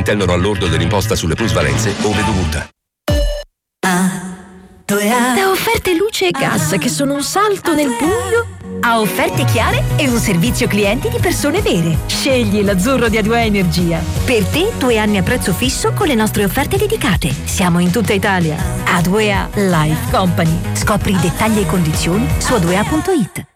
intendono all'ordo dell'imposta sulle plusvalenze ove dovuta. Da offerte luce e gas che sono un salto nel buio a offerte chiare e un servizio clienti di persone vere. Scegli l'azzurro di A2A Energia. Per te 2 anni a prezzo fisso con le nostre offerte dedicate. Siamo in tutta Italia. A2A Life Company. Scopri i dettagli e condizioni su a2a.it.